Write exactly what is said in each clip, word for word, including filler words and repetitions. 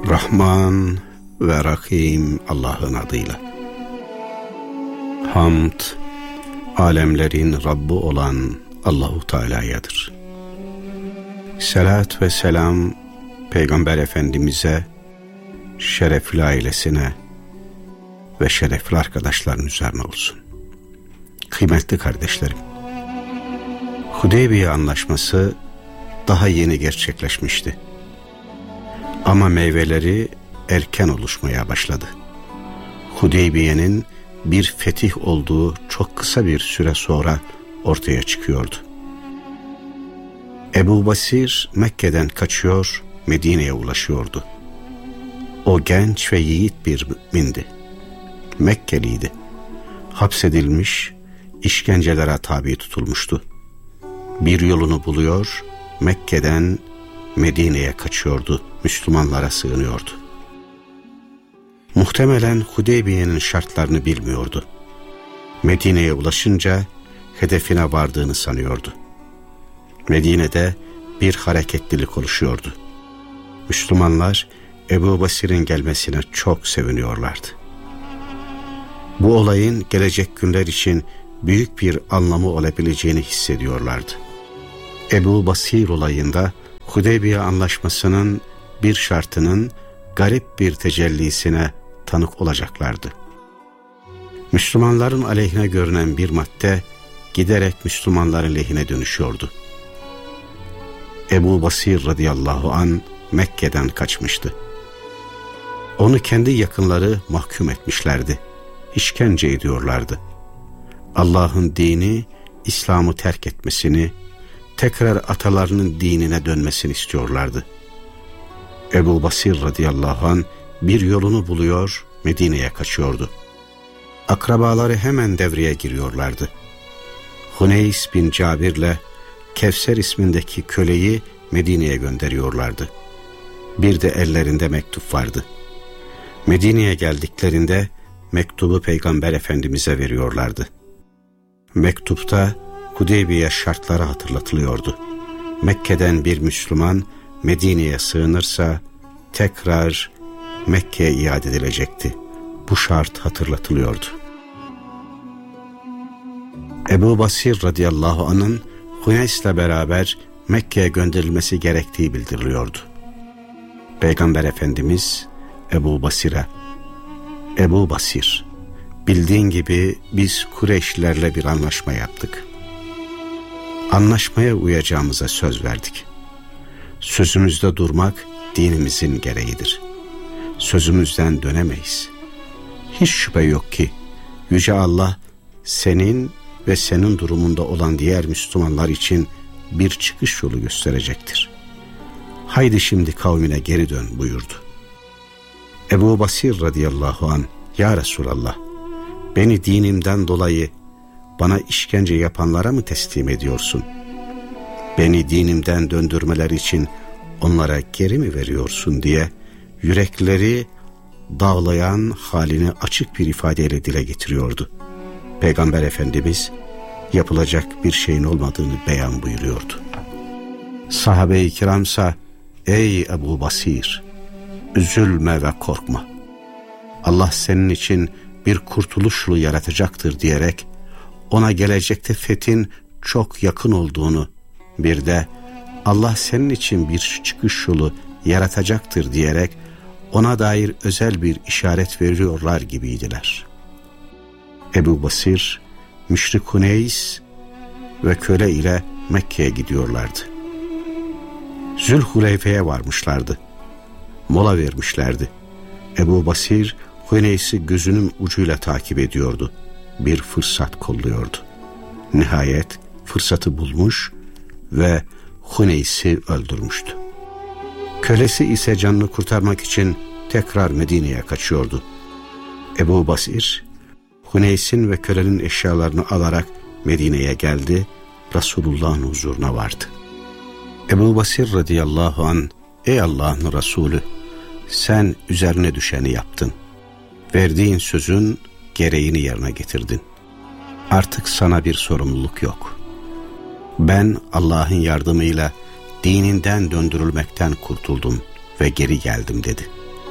Rahman ve Rahim Allah'ın adıyla. Hamd, alemlerin Rabbi olan Allahu Teala'yadır. Selat ve selam Peygamber Efendimiz'e, şerefli ailesine ve şerefli arkadaşların üzerine olsun. Kıymetli kardeşlerim, Hudeybiye Anlaşması daha yeni gerçekleşmişti. Ama meyveleri erken oluşmaya başladı. Hudeybiye'nin bir fetih olduğu çok kısa bir süre sonra ortaya çıkıyordu. Ebu Basir Mekke'den kaçıyor, Medine'ye ulaşıyordu. O genç ve yiğit bir mümindi. Mekkeliydi. Hapsedilmiş, işkencelere tabi tutulmuştu. Bir yolunu buluyor, Mekke'den Medine'ye kaçıyordu, Müslümanlara sığınıyordu. Muhtemelen Hudeybiye'nin şartlarını bilmiyordu. Medine'ye ulaşınca hedefine vardığını sanıyordu. Medine'de bir hareketlilik oluşuyordu. Müslümanlar Ebu Basir'in gelmesine çok seviniyorlardı. Bu olayın gelecek günler için büyük bir anlamı olabileceğini hissediyorlardı. Ebu Basir olayında Hudeybiye Anlaşması'nın bir şartının garip bir tecellisine tanık olacaklardı. Müslümanların aleyhine görünen bir madde giderek Müslümanların lehine dönüşüyordu. Ebu Basir radıyallahu an Mekke'den kaçmıştı. Onu kendi yakınları mahkum etmişlerdi. İşkence ediyorlardı. Allah'ın dini, İslam'ı terk etmesini, tekrar atalarının dinine dönmesini istiyorlardı. Ebu Basir radıyallahu anh bir yolunu buluyor, Medine'ye kaçıyordu. Akrabaları hemen devreye giriyorlardı. Huneys bin Cabir'le Kevser ismindeki köleyi Medine'ye gönderiyorlardı. Bir de ellerinde mektup vardı. Medine'ye geldiklerinde mektubu Peygamber Efendimiz'e veriyorlardı. Mektupta Hudeybiye şartları hatırlatılıyordu. Mekke'den bir Müslüman Medine'ye sığınırsa tekrar Mekke'ye iade edilecekti. Bu şart hatırlatılıyordu. Ebu Basir radıyallahu anh'ın Huneys'le beraber Mekke'ye gönderilmesi gerektiği bildiriliyordu. Peygamber Efendimiz Ebu Basir'e, Ebu Basir, bildiğin gibi biz Kureyşlilerle bir anlaşma yaptık. Anlaşmaya uyacağımıza söz verdik. Sözümüzde durmak dinimizin gereğidir. Sözümüzden dönemeyiz. Hiç şüphe yok ki Yüce Allah senin ve senin durumunda olan diğer Müslümanlar için bir çıkış yolu gösterecektir. Haydi şimdi kavmine geri dön buyurdu. Ebu Basir radıyallahu anh, ya Resulallah, beni dinimden dolayı bana işkence yapanlara mı teslim ediyorsun? Beni dinimden döndürmeler için onlara geri mi veriyorsun diye yürekleri dağlayan halini açık bir ifadeyle dile getiriyordu. Peygamber Efendimiz yapılacak bir şeyin olmadığını beyan buyuruyordu. Sahabe-i kiramsa, ey Ebu Basir, üzülme ve korkma. Allah senin için bir kurtuluş yolu yaratacaktır diyerek ona gelecekte fethin çok yakın olduğunu, bir de Allah senin için bir çıkış yolu yaratacaktır diyerek ona dair özel bir işaret veriyorlar gibiydiler. Ebu Basir, Müşrik Huneys ve köle ile Mekke'ye gidiyorlardı. Zülhuleyfe'ye varmışlardı. Mola vermişlerdi. Ebu Basir, Huneys'i gözünün ucuyla takip ediyordu. Bir fırsat kolluyordu. Nihayet fırsatı bulmuş ve Huneys'i öldürmüştü. Kölesi ise canını kurtarmak için tekrar Medine'ye kaçıyordu. Ebu Basir, Huneys'in ve kölenin eşyalarını alarak Medine'ye geldi, Resulullah'ın huzuruna vardı. Ebu Basir radıyallahu anh, ey Allah'ın Resulü, sen üzerine düşeni yaptın. Verdiğin sözün gereğini yerine getirdin. Artık sana bir sorumluluk yok. Ben Allah'ın yardımıyla dininden döndürülmekten kurtuldum ve geri geldim dedi.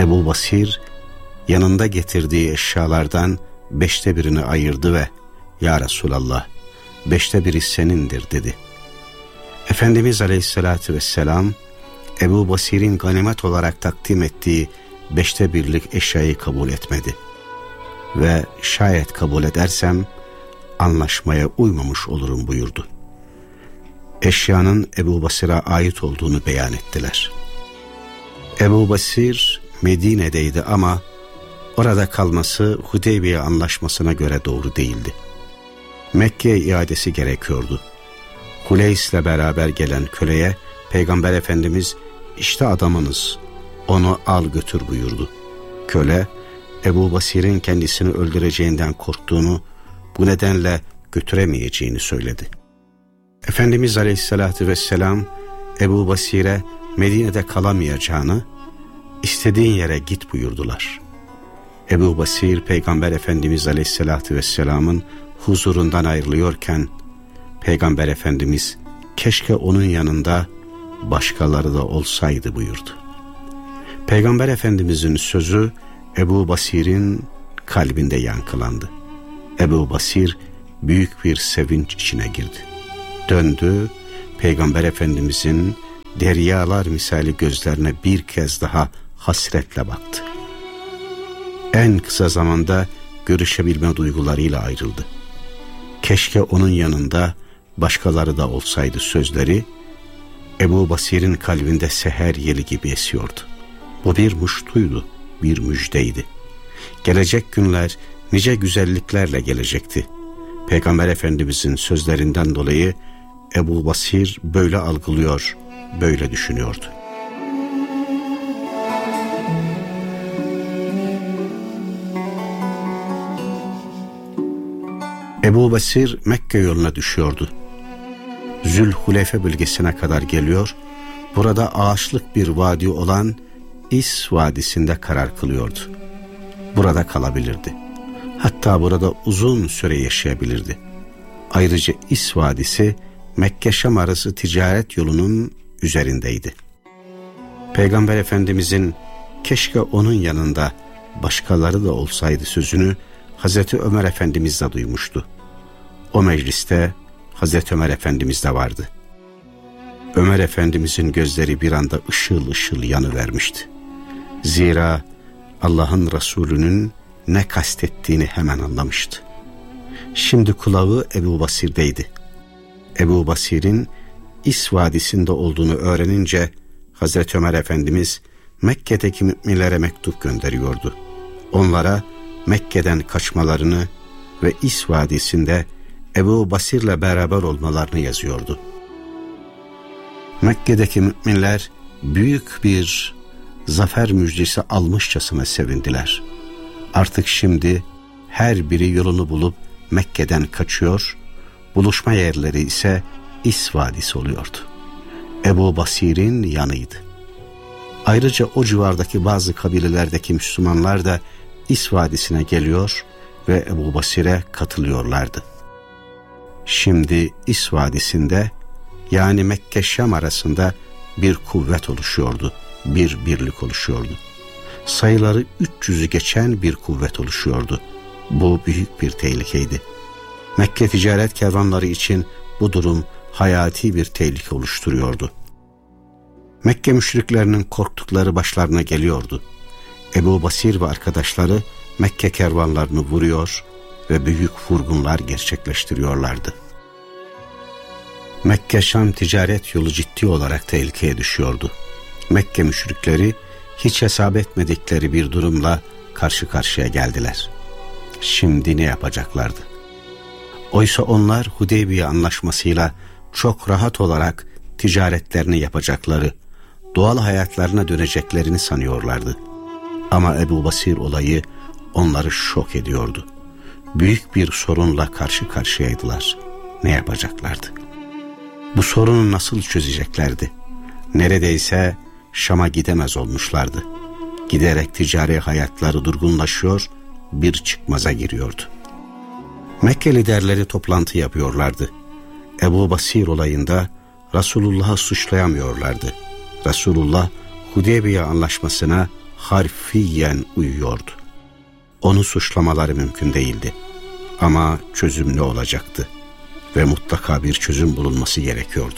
Ebu Basir yanında getirdiği eşyalardan beşte birini ayırdı ve "Ya Resulallah, beşte biri senindir" dedi. Efendimiz Aleyhisselatü Vesselam Ebu Basir'in ganimet olarak takdim ettiği beşte birlik eşyayı kabul etmedi ve "Şayet kabul edersem anlaşmaya uymamış olurum" buyurdu. Eşyanın Ebu Basir'e ait olduğunu beyan ettiler. Ebu Basir Medine'deydi ama orada kalması Hudeybiye anlaşmasına göre doğru değildi. Mekke'ye iadesi gerekiyordu. Huleys'le beraber gelen köleye Peygamber Efendimiz "İşte adamınız, onu al götür" buyurdu. Köle Ebu Basir'in kendisini öldüreceğinden korktuğunu, bu nedenle götüremeyeceğini söyledi. Efendimiz Aleyhisselatü Vesselam Ebu Basir'e Medine'de kalamayacağını, "İstediğin yere git" buyurdular. Ebu Basir Peygamber Efendimiz Aleyhisselatü Vesselam'ın huzurundan ayrılıyorken Peygamber Efendimiz "Keşke onun yanında başkaları da olsaydı" buyurdu. Peygamber Efendimizin sözü Ebu Basir'in kalbinde yankılandı. Ebu Basir büyük bir sevinç içine girdi. Döndü, Peygamber Efendimizin deryalar misali gözlerine bir kez daha hasretle baktı. En kısa zamanda görüşebilme duygularıyla ayrıldı. "Keşke onun yanında başkaları da olsaydı" sözleri Ebu Basir'in kalbinde seher yeli gibi esiyordu. Bu bir muştuydu, bir müjdeydi. Gelecek günler nice güzelliklerle gelecekti. Peygamber Efendimizin sözlerinden dolayı Ebu Basir böyle algılıyor, böyle düşünüyordu. Ebu Basir Mekke yoluna düşüyordu. Zülhuleyfe bölgesine kadar geliyor, burada ağaçlık bir vadi olan İs Vadisi'nde karar kılıyordu. Burada kalabilirdi. Hatta burada uzun süre yaşayabilirdi. Ayrıca İs Vadisi Mekke-Şam arası ticaret yolunun üzerindeydi. Peygamber Efendimizin "Keşke onun yanında başkaları da olsaydı" sözünü Hazreti Ömer Efendimiz de duymuştu. O mecliste Hazreti Ömer Efendimiz de vardı. Ömer Efendimizin gözleri bir anda ışıl ışıl yanıvermişti. Zira Allah'ın Resulü'nün ne kastettiğini hemen anlamıştı. Şimdi kulağı Ebu Basir'deydi. Ebu Basir'in İs Vadisi'nde olduğunu öğrenince Hazreti Ömer Efendimiz Mekke'deki müminlere mektup gönderiyordu. Onlara Mekke'den kaçmalarını ve İs Vadisi'nde Ebu Basir'le beraber olmalarını yazıyordu. Mekke'deki müminler büyük bir zafer müjdesi almışçasına sevindiler. Artık şimdi her biri yolunu bulup Mekke'den kaçıyor, buluşma yerleri ise İs Vadisi oluyordu. Ebu Basir'in yanıydı. Ayrıca o civardaki bazı kabilelerdeki Müslümanlar da İs Vadisi'ne geliyor ve Ebu Basir'e katılıyorlardı. Şimdi İs Vadisi'nde, yani Mekke-Şam arasında bir kuvvet oluşuyordu, bir birlik oluşuyordu. Sayıları üç yüzü geçen bir kuvvet oluşuyordu. Bu büyük bir tehlikeydi. Mekke ticaret kervanları için bu durum hayati bir tehlike oluşturuyordu. Mekke müşriklerinin korktukları başlarına geliyordu. Ebu Basir ve arkadaşları Mekke kervanlarını vuruyor ve büyük vurgunlar gerçekleştiriyorlardı. Mekke-Şam ticaret yolu ciddi olarak tehlikeye düşüyordu. Mekke müşrikleri hiç hesap etmedikleri bir durumla karşı karşıya geldiler. Şimdi ne yapacaklardı? Oysa onlar Hudeybiye anlaşmasıyla çok rahat olarak ticaretlerini yapacakları, doğal hayatlarına döneceklerini sanıyorlardı. Ama Ebu Basir olayı onları şok ediyordu. Büyük bir sorunla karşı karşıyaydılar. Ne yapacaklardı? Bu sorunu nasıl çözeceklerdi? Neredeyse Şam'a gidemez olmuşlardı. Giderek ticari hayatları durgunlaşıyor, bir çıkmaza giriyordu. Mekke liderleri toplantı yapıyorlardı. Ebu Basir olayında Resulullah'ı suçlayamıyorlardı. Resulullah Hudeybiye anlaşmasına harfiyen uyuyordu. Onu suçlamaları mümkün değildi. Ama çözüm ne olacaktı? Ve mutlaka bir çözüm bulunması gerekiyordu.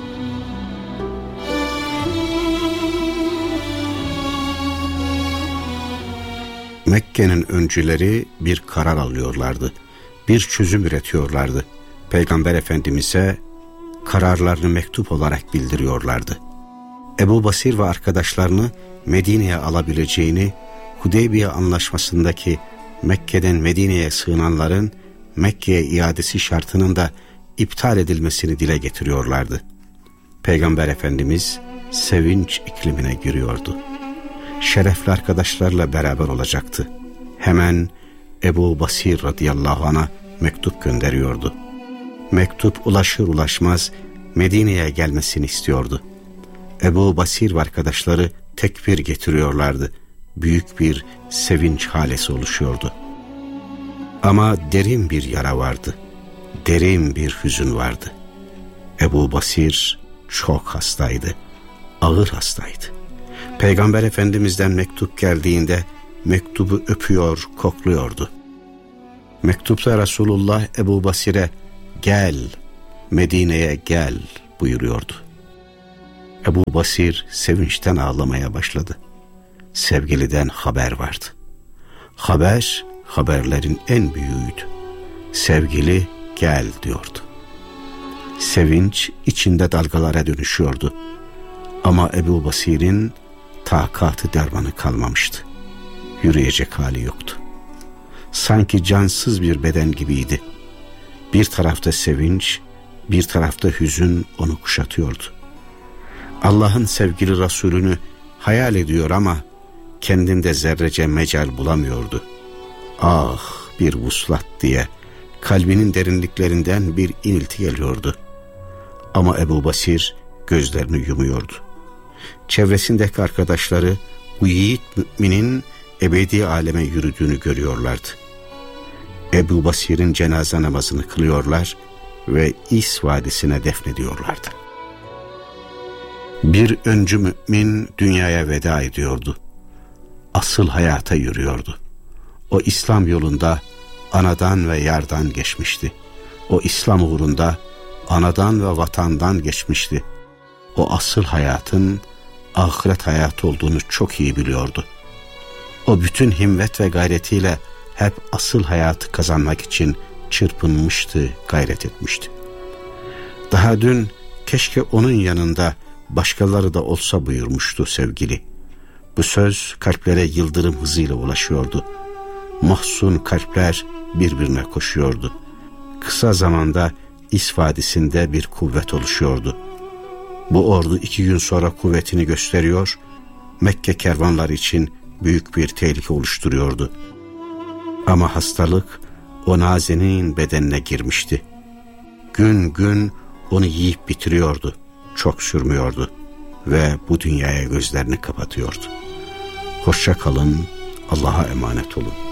Mekke'nin öncüleri bir karar alıyorlardı. Bir çözüm üretiyorlardı. Peygamber Efendimiz'e kararlarını mektup olarak bildiriyorlardı. Ebu Basir ve arkadaşlarını Medine'ye alabileceğini, Hudeybiye Anlaşması'ndaki Mekke'den Medine'ye sığınanların Mekke'ye iadesi şartının da iptal edilmesini dile getiriyorlardı. Peygamber Efendimiz sevinç iklimine giriyordu. Şerefli arkadaşlarla beraber olacaktı. Hemen Ebu Basir radıyallahu anh'a mektup gönderiyordu. Mektup ulaşır ulaşmaz Medine'ye gelmesini istiyordu. Ebu Basir ve arkadaşları tekbir getiriyorlardı. Büyük bir sevinç halesi oluşuyordu. Ama derin bir yara vardı. Derin bir hüzün vardı. Ebu Basir çok hastaydı. Ağır hastaydı. Peygamber Efendimiz'den mektup geldiğinde mektubu öpüyor, kokluyordu. Mektupta Resulullah Ebu Basir'e gel, Medine'ye gel buyuruyordu. Ebu Basir sevinçten ağlamaya başladı. Sevgiliden haber vardı. Haber, haberlerin en büyüğüydü. Sevgili gel diyordu. Sevinç içinde dalgalara dönüşüyordu. Ama Ebu Basir'in takatı dermanı kalmamıştı. Yürüyecek hali yoktu. Sanki cansız bir beden gibiydi. Bir tarafta sevinç, bir tarafta hüzün onu kuşatıyordu. Allah'ın sevgili Resulünü hayal ediyor ama kendinde zerrece mecal bulamıyordu. Ah bir vuslat diye kalbinin derinliklerinden bir inilti geliyordu. Ama Ebu Basir gözlerini yumuyordu. Çevresindeki arkadaşları bu yiğit müminin ebedi aleme yürüdüğünü görüyorlardı. Ebu Basir'in cenaze namazını kılıyorlar ve İs Vadisi'ne defnediyorlardı. Bir öncü mümin dünyaya veda ediyordu. Asıl hayata yürüyordu. O İslam yolunda anadan ve yardan geçmişti. O İslam uğrunda anadan ve vatandan geçmişti. O asıl hayatın ahiret hayatı olduğunu çok iyi biliyordu. O bütün himmet ve gayretiyle hep asıl hayatı kazanmak için çırpınmıştı, gayret etmişti. Daha dün keşke onun yanında başkaları da olsa buyurmuştu sevgili. Bu söz kalplere yıldırım hızıyla ulaşıyordu. Mahzun kalpler birbirine koşuyordu. Kısa zamanda İs Vadisi'nde bir kuvvet oluşuyordu. Bu ordu iki gün sonra kuvvetini gösteriyor, Mekke kervanları için büyük bir tehlike oluşturuyordu. Ama hastalık o nazenin bedenine girmişti. Gün gün onu yiyip bitiriyordu. Çok sürmüyordu ve bu dünyaya gözlerini kapatıyordu. Hoşça kalın, Allah'a emanet olun.